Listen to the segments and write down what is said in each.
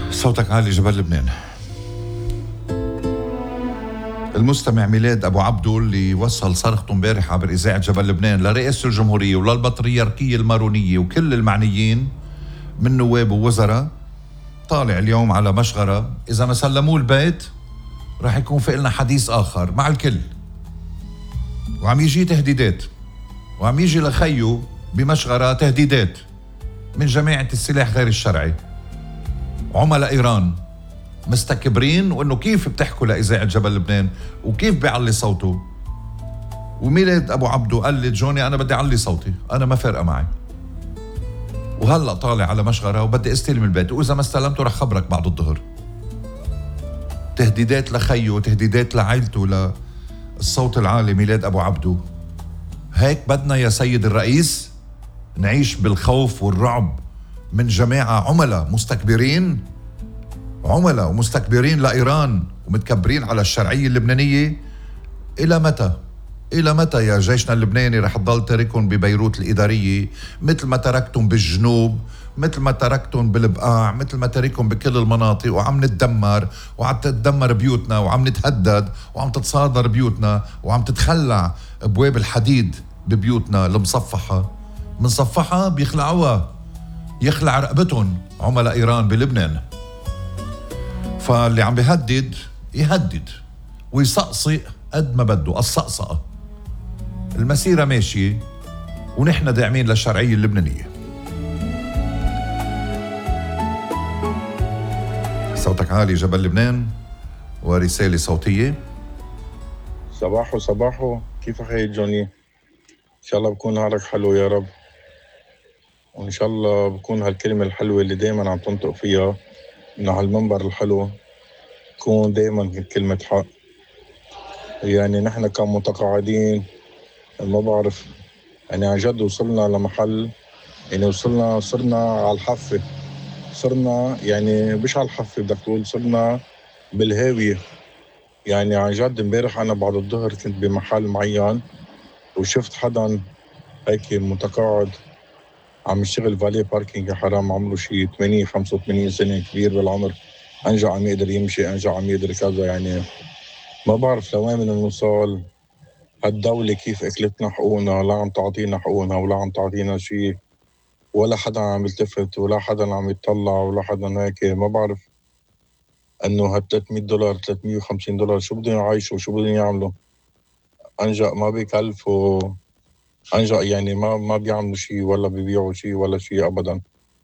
صوتك عالي جبل لبنان. المستمع ميلاد أبو عبدو اللي وصل صرخته امبارح عبر إذاعة جبل لبنان لرئاسة الجمهورية وللبطريركية المارونية وكل المعنيين من نواب ووزراء، طالع اليوم على مشغرة إذا ما سلموه البيت راح يكون في لنا حديث آخر مع الكل، وعم يجي تهديدات، وعم يجي لخيو بمشغرة تهديدات من جماعة السلاح غير الشرعي، عملاء إيران مستكبرين وإنه كيف بتحكوا لإذاعة جبل لبنان وكيف بيعلي صوته. وميلاد أبو عبدو قال لي جوني أنا بدي أعلي صوتي، أنا ما فارقة معي، وهلأ طالع على مشغرة وبدي استلم البيت، وإذا ما استلمته رح خبرك بعد الظهر. تهديدات لخيو، تهديدات لعائلته، للصوت العالي ميلاد أبو عبدو. هيك بدنا يا سيد الرئيس نعيش بالخوف والرعب من جماعة عملاء مستكبرين، عملاء ومستكبرين لإيران ومتكبرين على الشرعية اللبنانية؟ إلى متى؟ إلى متى يا جيشنا اللبناني رح تضل تركهم ببيروت الإدارية مثل ما تركتم بالجنوب، مثل ما تركتم بالبقاع، مثل ما تركهم بكل المناطق، وعم نتدمر وعم تتدمر بيوتنا وعم نتهدد وعم تتصادر بيوتنا وعم تتخلع أبواب الحديد ببيوتنا المصفحة، منصفحة بيخلعوها، يخلع رقبتهم عملاء إيران بلبنان. فاللي عم بيهدد يهدد ويصقصق قد ما بده، الصقصقة. المسيرة ماشية ونحن داعمين للشرعية اللبنانية. صوتك عالي جبل لبنان ورسالة صوتية. صباحو صباحو، كيف أخي جوني؟ إن شاء الله بكون نهارك حلو يا رب، وإن شاء الله بكون هالكلمة الحلوة اللي دايما عم تنطق فيها من هالمنبر الحلو تكون دايما كلمة حق. يعني نحن كمتقاعدين ما بعرف، يعني عن جد وصلنا لمحل، يعني صرنا على الحافة، صرنا يعني مش على الحافة بدك تقول، صرنا بالهاوية. يعني عن جد امبارح أنا بعد الظهر كنت بمحل معين وشفت حدا هيك متقاعد عم يشتغل فالي باركينج، يا حرام عمره شي 80-85 سنة، كبير بالعمر، أنجا عم يقدر يمشي، أنجا عم يقدر كذا. يعني ما بعرف لوين بدنا نوصل. هالدولة كيف أكلتنا حقوقنا، لا عم تعطينا حقوقنا ولا عم تعطينا شي، ولا حدا عم يلتفت ولا حدا عم يتطلع ولا حدا هيك. ما بعرف انه هال $300 $350 شو بدهم يعيشوا، شو بدهم يعملوا؟ انجا ما بيكلفوا، انجا يعني ما بيعملوا شي ولا بيبيعوا شي ولا شي ابدا.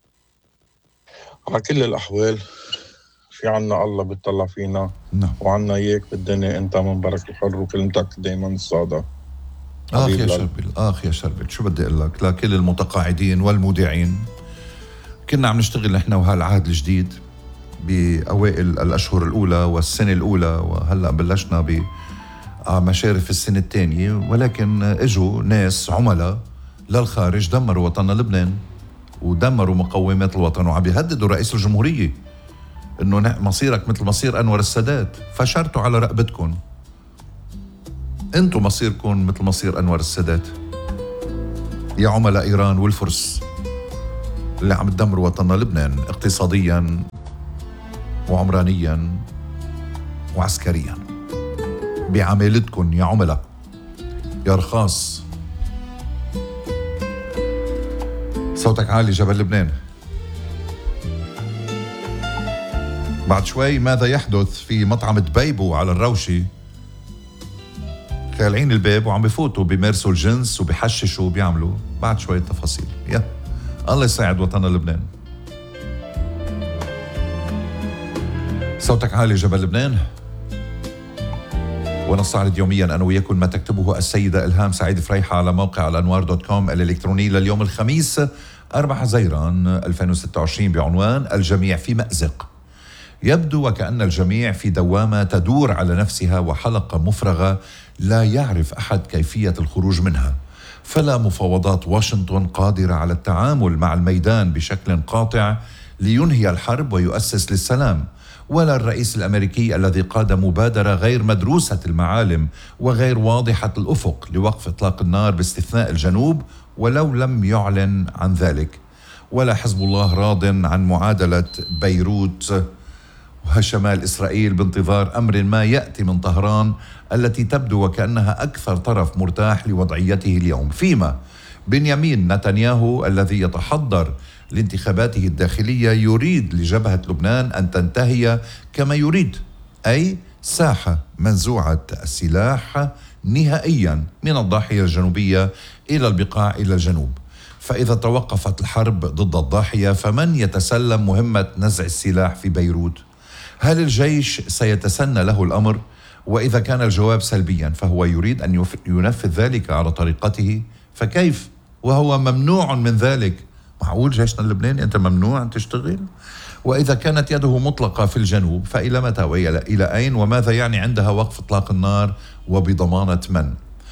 على كل الاحوال في عنا الله بيطلع فينا، وعنا اياك بالدنيا، انت منبرك الحر وكلمتك دايما الصادقة. آخ يا شربل، آخ يا شربل، شو بدي أقول لك لكل المتقاعدين والمودعين. كنا عم نشتغل نحن وهالعهد الجديد بأوائل الأشهر الأولى والسنة الأولى، وهلأ بلشنا بمشارف السنة الثانية، ولكن اجوا ناس عملاء للخارج دمروا وطننا لبنان ودمروا مقومات الوطن، وعم يهددوا رئيس الجمهورية إنه مصيرك مثل مصير أنور السادات، فشرتوا على رقبتكم، انتم مصيركم مثل مصير أنور السادات يا عملاء إيران والفرس اللي عم تدمروا وطننا لبنان اقتصاديا وعمرانيا وعسكريا بعمالتكم يا عملاء يا رخاص. صوتك عالي جبل لبنان. بعد شوي ماذا يحدث في مطعم دبيبو على الروشي؟ خالعين الباب وعم بفوتوا بيمارسوا الجنس وبيحششوا وبيعملوا. بعد شوية تفاصيل. يا الله يساعد وطننا لبنان. صوتك عالي جبل لبنان. ونستعرض يوميا أنا وياكم ما تكتبه السيدة إلهام سعيد فريحة على موقع الأنوار.com الإلكتروني لليوم الخميس 4 حزيران 2026 بعنوان الجميع في مأزق. يبدو وكأن الجميع في دوامة تدور على نفسها وحلقة مفرغة لا يعرف أحد كيفية الخروج منها، فلا مفاوضات واشنطن قادرة على التعامل مع الميدان بشكل قاطع لينهي الحرب ويؤسس للسلام، ولا الرئيس الأمريكي الذي قاد مبادرة غير مدروسة المعالم وغير واضحة الأفق لوقف إطلاق النار باستثناء الجنوب ولو لم يعلن عن ذلك، ولا حزب الله راض عن معادلة بيروت وشمال إسرائيل بانتظار أمر ما يأتي من طهران التي تبدو وكأنها أكثر طرف مرتاح لوضعيته اليوم، فيما بنيامين نتنياهو الذي يتحضر لانتخاباته الداخلية يريد لجبهة لبنان أن تنتهي كما يريد، أي ساحة منزوعة السلاح نهائيا من الضاحية الجنوبية إلى البقاع إلى الجنوب. فإذا توقفت الحرب ضد الضاحية فمن يتسلم مهمة نزع السلاح في بيروت؟ هل الجيش سيتسنى له الأمر؟ وإذا كان الجواب سلبيا فهو يريد أن ينفذ ذلك على طريقته، فكيف وهو ممنوع من ذلك؟ معقول جيشنا اللبناني أنت ممنوع أن تشتغل؟ وإذا كانت يده مطلقة في الجنوب فإلى متى وإلى أين؟ وماذا يعني عندها وقف إطلاق النار وبضمانة من؟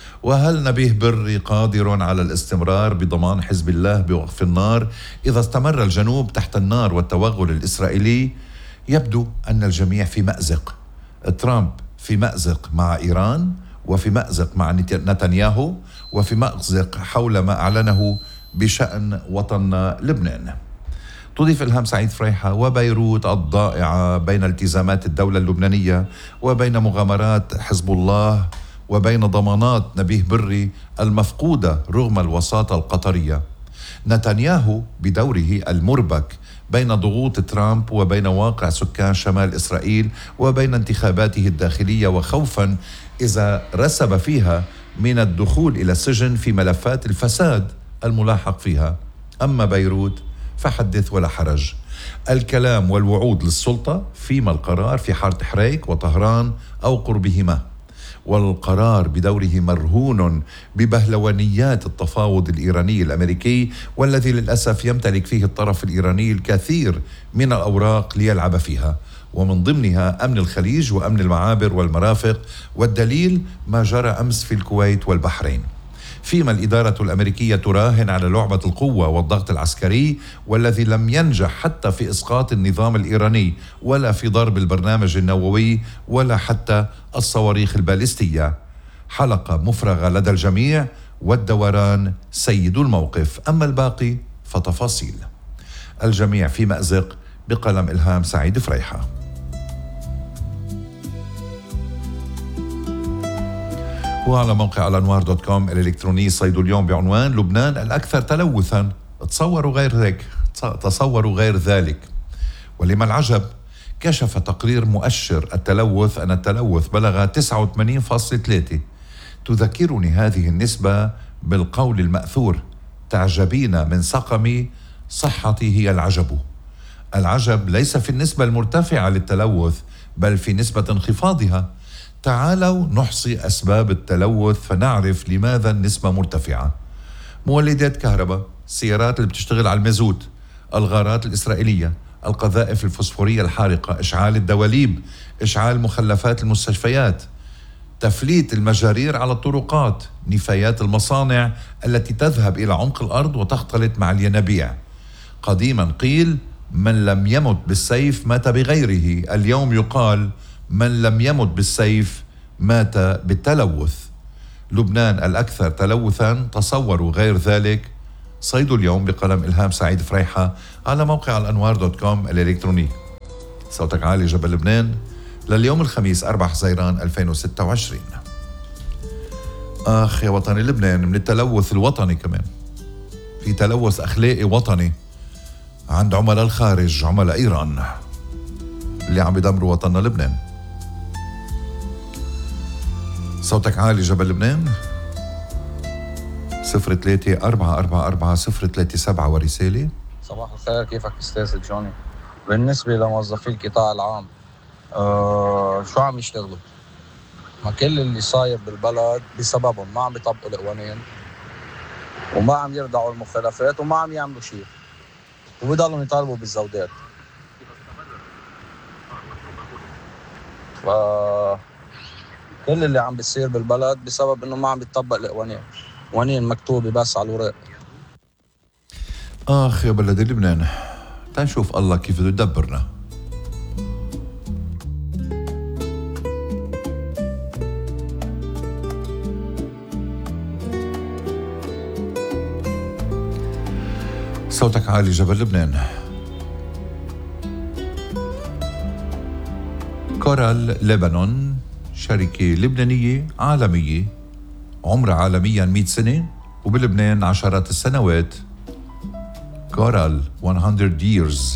وهل نبيه بري قادر على الاستمرار بضمان حزب الله بوقف النار إذا استمر الجنوب تحت النار والتوغل الإسرائيلي؟ يبدو أن الجميع في مأزق. ترامب في مأزق مع إيران، وفي مأزق مع نتنياهو، وفي مأزق حول ما أعلنه بشأن وطننا لبنان. تضيف إلهام سعيد فريحة: وبيروت الضائعة بين التزامات الدولة اللبنانية وبين مغامرات حزب الله وبين ضمانات نبيه بري المفقودة رغم الوساطة القطرية. نتنياهو بدوره المربك بين ضغوط ترامب وبين واقع سكان شمال إسرائيل وبين انتخاباته الداخلية، وخوفا إذا رسب فيها من الدخول إلى السجن في ملفات الفساد الملاحق فيها. أما بيروت فحدث ولا حرج، الكلام والوعود للسلطة، فيما القرار في حارة حريك وطهران أو قربهما، والقرار بدوره مرهون ببهلوانيات التفاوض الإيراني الأمريكي، والذي للأسف يمتلك فيه الطرف الإيراني الكثير من الأوراق ليلعب فيها، ومن ضمنها أمن الخليج وأمن المعابر والمرافق، والدليل ما جرى أمس في الكويت والبحرين. فيما الإدارة الأمريكية تراهن على لعبة القوة والضغط العسكري، والذي لم ينجح حتى في إسقاط النظام الإيراني ولا في ضرب البرنامج النووي ولا حتى الصواريخ البالستية. حلقة مفرغة لدى الجميع، والدوران سيد الموقف، أما الباقي فتفاصيل. الجميع في مأزق، بقلم إلهام سعيد فريحة. وعلى موقع الأنوار.com الإلكتروني صيد اليوم بعنوان: لبنان الأكثر تلوثا، تصوروا غير ذلك. ولما العجب، كشف تقرير مؤشر التلوث أن التلوث بلغ 89.3. تذكرني هذه النسبة بالقول المأثور: تعجبين من سقمي، صحتي هي العجب. العجب ليس في النسبة المرتفعة للتلوث بل في نسبة انخفاضها. تعالوا نحصي أسباب التلوث فنعرف لماذا النسبة مرتفعة. مولدات كهرباء، السيارات اللي بتشتغل على المازوت، الغارات الإسرائيلية، القذائف الفوسفورية الحارقة، إشعال الدواليب، إشعال مخلفات المستشفيات، تفليت المجارير على الطرقات، نفايات المصانع التي تذهب إلى عمق الأرض وتختلط مع الينابيع. قديما قيل: من لم يمت بالسيف مات بغيره. اليوم يقال: من لم يمت بالسيف مات بالتلوث. لبنان الأكثر تلوثا، تصوروا غير ذلك. صيد اليوم بقلم إلهام سعيد فريحة على موقع الأنوار.com الإلكتروني. صوتك عالي، جبل لبنان، لليوم الخميس 4 حزيران 2026. يا وطني لبنان، من التلوث الوطني كمان في تلوث أخلاقي وطني عند عملاء الخارج، عملاء إيران اللي عم يدمروا وطننا لبنان. صوتك عالي، جبل لبنان، 03-444-037 ورسالة. صباح الخير، كيفك أستاذ جوني؟ بالنسبة لموظفي القطاع العام، شو عم يشتغلوا؟ ما كل اللي صاير بالبلد بسببهم ما عم يطبقوا القوانين وما عم يردعوا المخالفات وما عم يعملوا شيء، وبيضلوا يطالبوا بالزودات. كل اللي عم بيصير بالبلد بسبب انه ما عم يطبق القوانين، قوانين مكتوبة بس على الورق. يا بلدي لبنان، تنشوف الله كيف بده يدبرنا. صوتك عالي، جبل لبنان. كورال لبنان شركة لبنانية عالمية عمرها عالميا 100 سنة وبلبنان عشرات السنوات. كورال 100 years.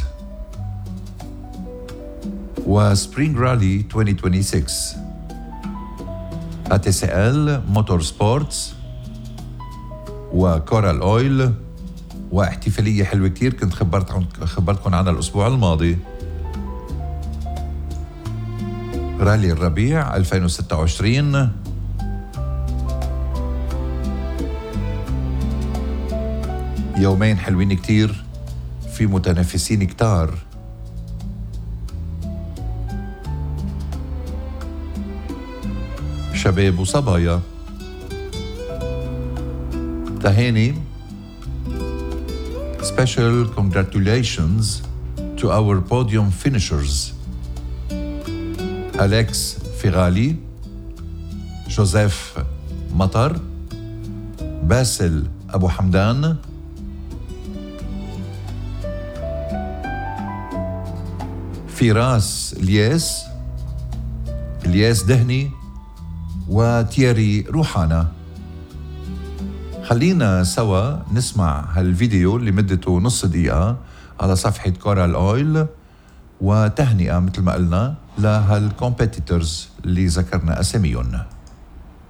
وسبرينغ رالي 2026. ATCL موتور سبورتس وكورال اويل واحتفالية حلوة كتير كنت خبرتكم عنها الأسبوع الماضي. رالي الربيع 2026. يومين حلوين كتير في متنافسين كتار. شباب وصبايا. تهاني. Special congratulations to our podium finishers. أليكس فيغالي، جوزيف مطر، باسل أبو حمدان، فراس الياس دهني وتياري روحانا. خلينا سوا نسمع هالفيديو اللي مدته نص دقيقة على صفحة كورال اويل وتهنئة مثل ما قلنا لهالكومبيتيتورز اللي ذكرنا أساميهم.